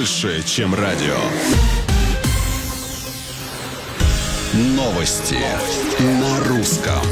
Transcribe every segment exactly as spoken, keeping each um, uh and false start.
больше, чем радио. Новости на русском.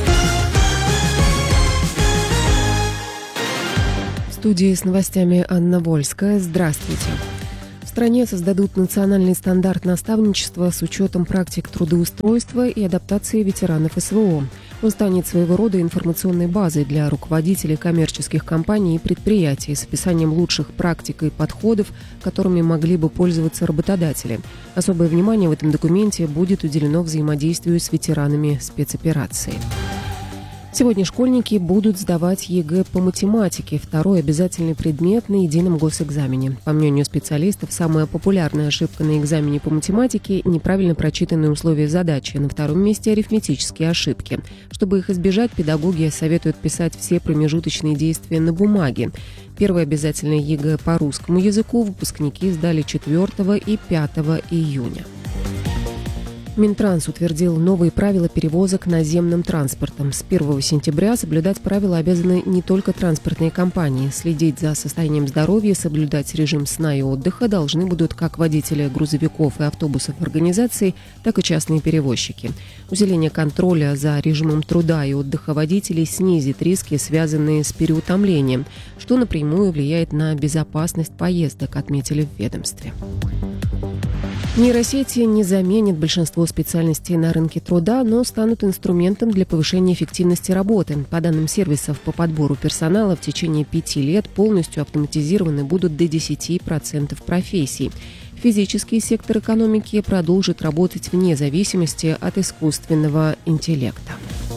В студии с новостями Анна Вольская. Здравствуйте. В стране создадут национальный стандарт наставничества с учетом практик трудоустройства и адаптации ветеранов СВО. Он станет своего рода информационной базой для руководителей коммерческих компаний и предприятий с описанием лучших практик и подходов, которыми могли бы пользоваться работодатели. Особое внимание в этом документе будет уделено взаимодействию с ветеранами спецоперации. Сегодня школьники будут сдавать ЕГЭ по математике, второй обязательный предмет на едином госэкзамене. По мнению специалистов, самая популярная ошибка на экзамене по математике – неправильно прочитанные условия задачи. На втором месте – арифметические ошибки. Чтобы их избежать, педагоги советуют писать все промежуточные действия на бумаге. Первое обязательное ЕГЭ по русскому языку выпускники сдали четвёртого и пятого июня. Минтранс утвердил новые правила перевозок наземным транспортом. С первого сентября соблюдать правила обязаны не только транспортные компании. Следить за состоянием здоровья, соблюдать режим сна и отдыха должны будут как водители грузовиков и автобусов организаций, так и частные перевозчики. Усиление контроля за режимом труда и отдыха водителей снизит риски, связанные с переутомлением, что напрямую влияет на безопасность поездок, отметили в ведомстве. Нейросети не заменят большинство специальностей на рынке труда, но станут инструментом для повышения эффективности работы. По данным сервисов по подбору персонала, в течение пяти лет полностью автоматизированы будут до десяти процентов профессий. Физический сектор экономики продолжит работать вне зависимости от искусственного интеллекта.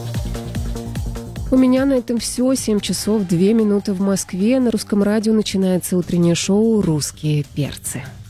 У меня на этом все. семь часов две минуты в Москве. На Русском радио начинается утреннее шоу «Русские перцы».